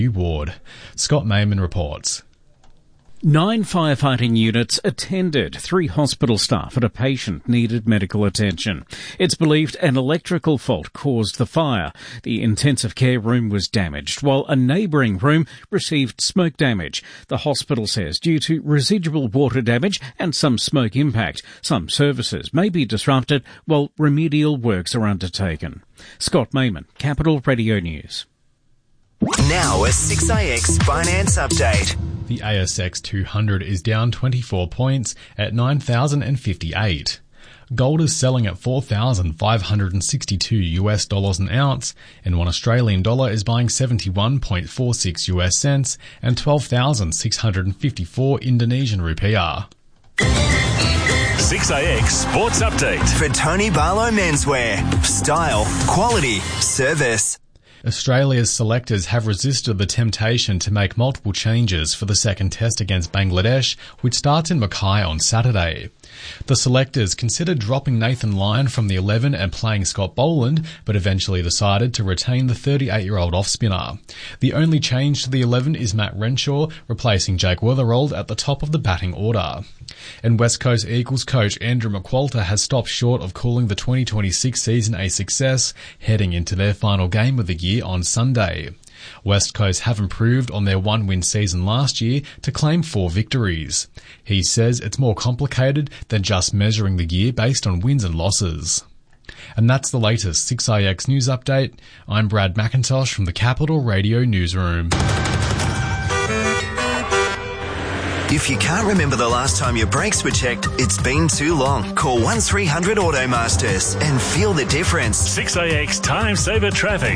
ward. Scott Mayman reports. 9 firefighting units attended 3 hospital staff and a patient needed medical attention. It's believed an electrical fault caused the fire. The intensive care room was damaged, while a neighbouring room received smoke damage. The hospital says due to residual water damage and some smoke impact, some services may be disrupted while remedial works are undertaken. Scott Mayman, Capital Radio News. Now a 6AX finance update. The ASX 200 is down 24 points at 9,058. Gold is selling at $4,562 an ounce, and $1 Australian dollar is buying 71.46 US cents and 12,654 Indonesian rupiah. 6AX Sports Update. For Tony Barlow Menswear. Style, quality, service. Australia's selectors have resisted the temptation to make multiple changes for the second test against Bangladesh, which starts in Mackay on Saturday. The selectors considered dropping Nathan Lyon from the 11 and playing Scott Boland, but eventually decided to retain the 38-year-old off-spinner. The only change to the 11 is Matt Renshaw, replacing Jake Weatherald at the top of the batting order. And West Coast Eagles coach Andrew McQualter has stopped short of calling the 2026 season a success, heading into their final game of the year on Sunday. West Coast have improved on their 1-win season last year to claim 4 victories. He says it's more complicated than just measuring the year based on wins and losses. And that's the latest 6IX News Update. I'm Brad McIntosh from the Capital Radio Newsroom. If you can't remember the last time your brakes were checked, it's been too long. Call 1300 Automasters and feel the difference. 6AX Time Saver Traffic.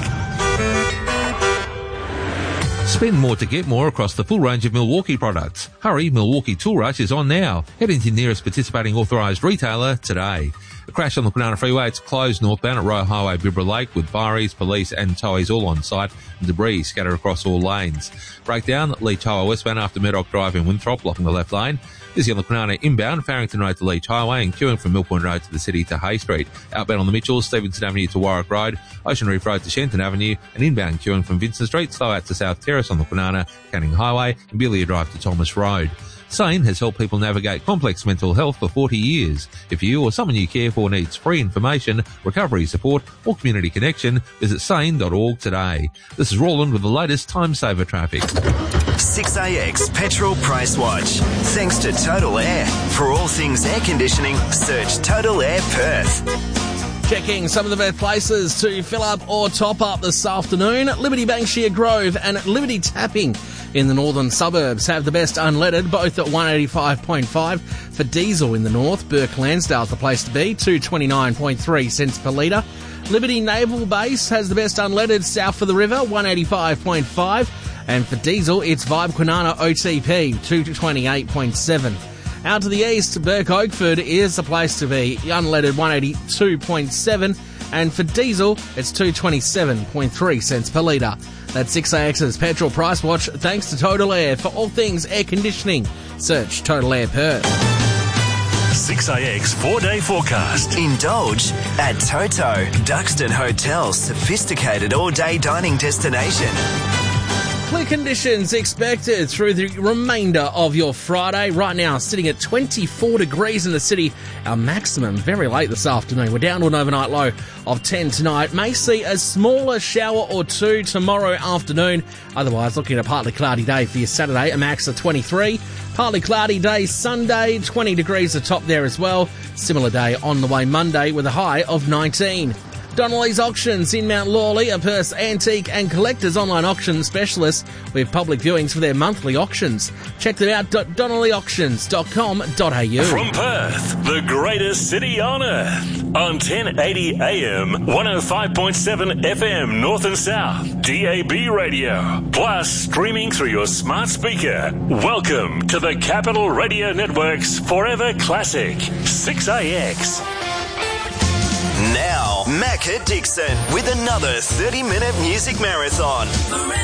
Spend more to get more across the full range of Milwaukee products. Hurry, Milwaukee Tool Rush is on now. Head into your nearest participating authorised retailer today. A crash on the Kwinana Freeway. It's closed northbound at Royal Highway, Bibra Lake, with fireys, police and towies all on site and debris scattered across all lanes. Breakdown at Leach Highway westbound after Murdoch Drive in Winthrop, blocking the left lane. Busy on the Kwinana inbound, Farrington Road to Leach Highway and queuing from Mill Point Road to the city to Hay Street. Outbound on the Mitchells, Stevenson Avenue to Warwick Road, Ocean Reef Road to Shenton Avenue, and inbound queuing from Vincent Street, slow out to South Terrace on the Kwinana, Canning Highway, and Belia Drive to Thomas Road. SANE has helped people navigate complex mental health for 40 years. If you or someone you care for needs free information, recovery support or community connection, visit sane.org today. This is Roland with the latest Time Saver traffic. 6AX Petrol Price Watch. Thanks to Total Air. For all things air conditioning, search Total Air Perth. Checking some of the best places to fill up or top up this afternoon. Liberty Bankshire Grove and Liberty Tapping in the northern suburbs have the best unleaded, both at 185.5 for diesel in the north. Burke Lansdale's the place to be, 229.3 cents per litre. Liberty Naval Base has the best unleaded south of the river, 185.5. And for diesel, it's Vibe Kwinana OTP, 228.7. Out to the east, Burke Oakford is the place to be, unleaded 182.7, and for diesel, it's 227.3 cents per litre. That's 6AX's Petrol Price Watch, thanks to Total Air. For all things air conditioning, search Total Air Perth. 6AX 4-day forecast. Indulge at Toto, Duxton Hotel's sophisticated all-day dining destination. Clear conditions expected through the remainder of your Friday. Right now, sitting at 24 degrees in the city. Our maximum very late this afternoon. We're down to an overnight low of 10 tonight. May see a smaller shower or two tomorrow afternoon. Otherwise, looking at a partly cloudy day for your Saturday, a max of 23. Partly cloudy day Sunday, 20 degrees atop there as well. Similar day on the way Monday with a high of 19. Donnelly's Auctions in Mount Lawley, a Perth's antique and collectors online auction specialist with public viewings for their monthly auctions. Check them out at donnellyauctions.com.au. From Perth, the greatest city on earth, on 1080 AM, 105.7 FM North and South, DAB radio, plus streaming through your smart speaker. Welcome to the Capital Radio Network's Forever Classic, 6AX. Now, Macca Dixon with another 30-minute music marathon.